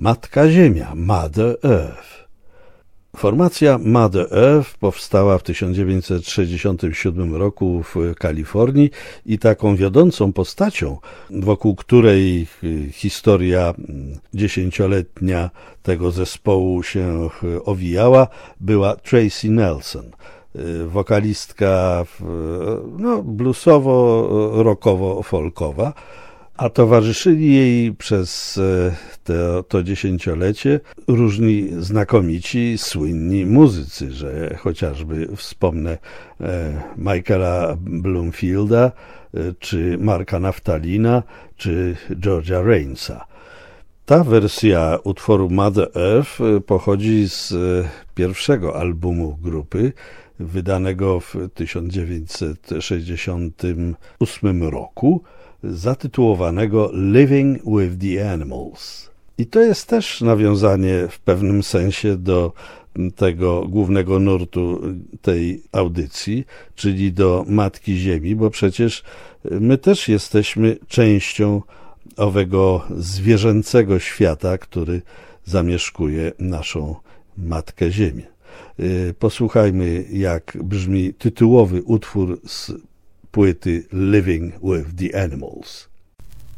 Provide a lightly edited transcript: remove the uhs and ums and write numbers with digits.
Matka Ziemia, Mother Earth. Formacja Mother Earth powstała w 1967 roku w Kalifornii i taką wiodącą postacią, wokół której historia dziesięcioletnia tego zespołu się owijała, była Tracy Nelson, wokalistka bluesowo-rockowo-folkowa, a towarzyszyli jej przez to dziesięciolecie różni znakomici, słynni muzycy, że chociażby wspomnę Michaela Bloomfielda, czy Marka Naftalina, czy Georgia Rainsa. Ta wersja utworu Mother Earth pochodzi z pierwszego albumu grupy, wydanego w 1968 roku, zatytułowanego Living with the Animals. I to jest też nawiązanie w pewnym sensie do tego głównego nurtu tej audycji, czyli do Matki Ziemi, bo przecież my też jesteśmy częścią owego zwierzęcego świata, który zamieszkuje naszą Matkę Ziemię. Posłuchajmy, jak brzmi tytułowy utwór z płyty Living with the Animals.